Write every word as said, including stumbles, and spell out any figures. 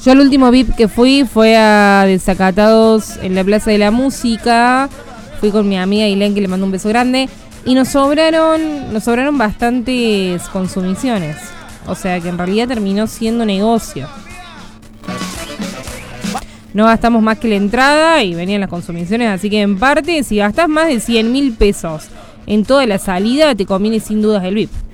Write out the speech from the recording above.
Yo el último V I P que fui fue a Desacatados en la Plaza de la Música. Fui con mi amiga Ailén, que le mando un beso grande. Y nos sobraron, nos sobraron bastantes consumiciones. O sea que en realidad terminó siendo negocio. No gastamos más que la entrada y venían las consumiciones. Así que en parte, si gastás más de cien mil pesos en toda la salida, te conviene sin dudas el V I P.